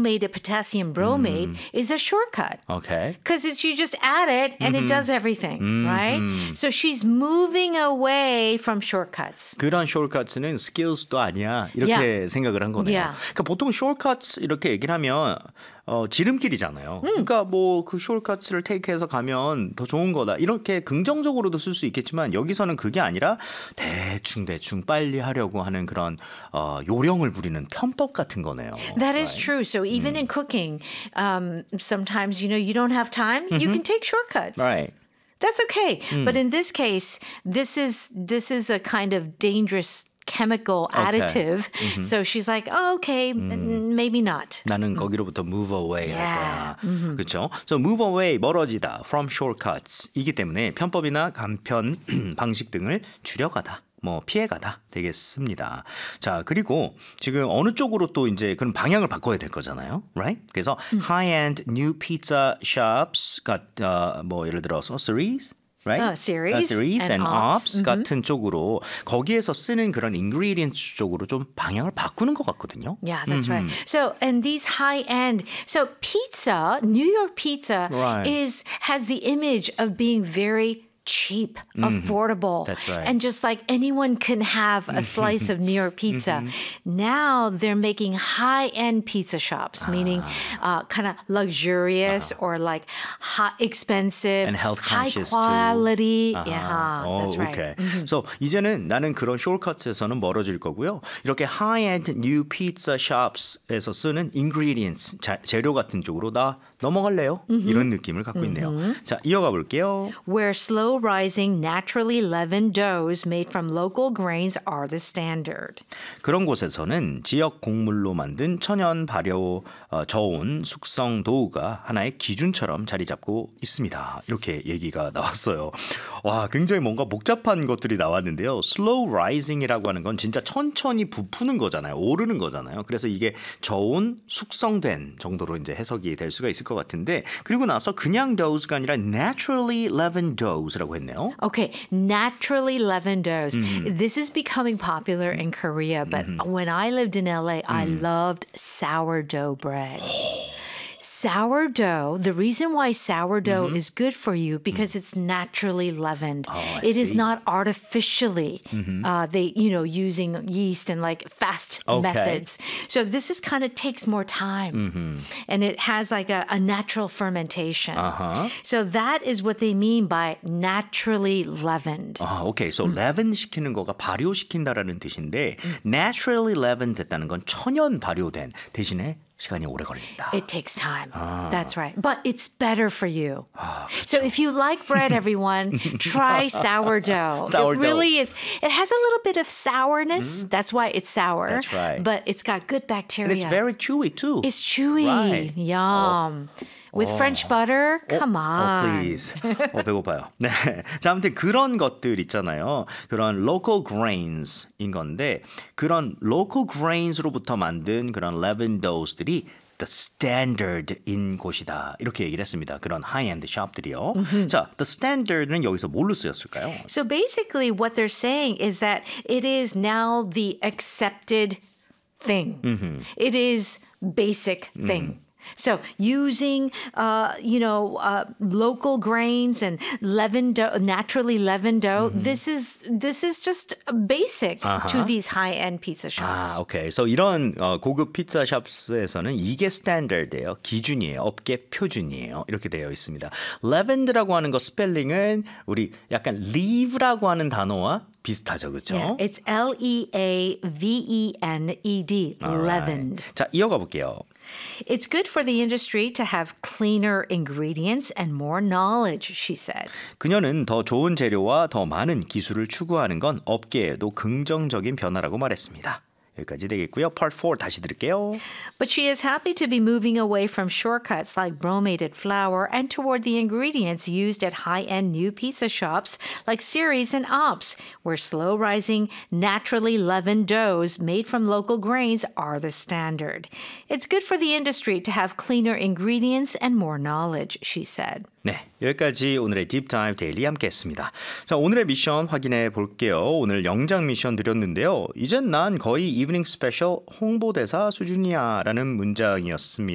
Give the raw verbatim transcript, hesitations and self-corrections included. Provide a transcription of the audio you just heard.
bromated potassium bromate 음. is a shortcut. Okay. Because it's you just add it and it does everything, right? So she's moving away from shortcuts. 그런 shortcuts는 skills도 아니야. 이렇게 Yeah. 생각을 한 거네요. Yeah. 그러니까 보통 shortcuts 이렇게 얘기를 하면 어, 지름길이잖아요. 음. 그러니까 뭐 그 shortcuts를 take해서 가면 더 좋은 거다. 이렇게 긍정적으로도 쓸 수 있겠지만 여기서는 그게 아니라 대충 대충 빨리 하려고 하는 그런 어, 요령을 부리는 편법 같은 거네요. That is true. So even in cooking, um, sometimes, you know, you don't have time. You can take shortcuts. Right. That's okay. But in this case, this is this is a kind of dangerous chemical Okay. additive. So she's like, oh, okay, m- maybe not. 나는 거기로부터 move away 할 Yeah. 거야. 그렇죠? So move away, 멀어지다, from shortcuts 이기 때문에 편법이나 간편 방식 등을 줄여가다. 뭐 피해가다 되겠습니다. 자, 그리고 지금 어느 쪽으로 또 이제 그런 방향을 바꿔야 될 거잖아요. Right? 그래서 high-end new pizza shops 가 어, 뭐 예를 들어서 series right? Uh, series Uh, series and and, ops. ops 같은 쪽으로 거기에서 쓰는 그런 ingredients 쪽으로 좀 방향을 바꾸는 것 같거든요. Yeah, that's right. So, and these high end, so pizza, New York pizza Right. is has the image of being very cheap, affordable. That's right. And just like anyone can have a slice of New York pizza. Now they're making high-end pizza shops, meaning uh, kind of luxurious or like high, expensive, And health high conscious too. quality. 아하. Yeah, 어, that's right. Okay. So 이제는 나는 그런 shortcuts에서는 멀어질 거고요. 이렇게 high-end new pizza shops에서 쓰는 ingredients, 자, 재료 같은 쪽으로 나 넘어갈래요? 이런 느낌을 갖고 있네요. 자, 이어가 볼게요. Where slow rising, naturally leavened doughs made from local grains are the standard. 그런 곳에서는 지역 곡물로 만든 천연 발효 어, 저온 숙성 도우가 하나의 기준처럼 자리 잡고 있습니다. 이렇게 얘기가 나왔어요. 와, 굉장히 뭔가 복잡한 것들이 나왔는데요. Slow rising이라고 하는 건 진짜 천천히 부푸는 거잖아요. 오르는 거잖아요. 그래서 이게 저온 숙성된 정도로 이제 해석이 될 수가 있을 것 같은데 그리고 나서 그냥 doughs가 아니라 naturally leavened doughs라고 했네요. Okay, naturally leavened doughs. This is becoming popular in Korea, but when I lived in L A, I loved sourdough bread. Sourdough, the reason why sourdough is good for you because it's naturally leavened. I It is see. not artificially uh, they you know using yeast and like fast Okay. methods. So this is kind of takes more time, and it has like a, a natural fermentation. Uh-huh. So that is what they mean by naturally leavened. 아, 오케이. So leaven 시키는 거가 발효시킨다라는 뜻인데 naturally leavened 됐다는 건 천연 발효된 대신에 시간이 오래 걸린다. It takes time. That's right. But it's better for you. So if you like bread, everyone, try sourdough. Sourdough. It really is. It has a little bit of sourness. That's why it's sour. That's right. But it's got good bacteria. And it's very chewy too. It's chewy. Right. Yum. With French butter? Come 어, on. please. 어, 배고파요. 네. 자, 아무튼 그런 것들 있잖아요. 그런 local grains인 건데 그런 local grains로부터 만든 그런 leavened doughs들이 the standard인 곳이다. 이렇게 얘기를 했습니다. 그런 high-end shop들이요. 자, the standard는 여기서 뭘로 쓰였을까요? So basically what they're saying is that it is now the accepted thing. It is basic thing. So using, uh, you know, uh, local grains and leavened dough, naturally leavened dough, this is this is just basic to these high-end pizza shops. 아, 오케이. So 이런 어, 고급 피자 샵스에서는 이게 스탠더드예요. 기준이에요. 업계 표준이에요. 이렇게 되어 있습니다. leavened라고 하는 거 스펠링은 우리 약간 leave라고 하는 단어와 비슷하죠. 그렇죠? Yeah, it's L E A V E N E D, leavened. 자, 이어가 볼게요. It's good for the industry to have cleaner ingredients and more knowledge, she said. 그녀는 더 좋은 재료와 더 많은 기술을 추구하는 건 업계에도 긍정적인 변화라고 말했습니다. 여기까지 되겠고요. Part four 다시 들을게요. But she is happy to be moving away from shortcuts like bromated flour and toward the ingredients used at high-end new pizza shops like Series and Ops, where slow-rising, naturally leavened doughs made from local grains are the standard. It's good for the industry to have cleaner ingredients and more knowledge, she said. 네, 여기까지 오늘의 딥다이브 데일리 함께 했습니다. 자, 오늘의 미션 확인해 볼게요. 오늘 영장 미션 드렸는데요. 이젠 난 거의 이브닝 스페셜 홍보대사 수준이야 라는 문장이었습니다.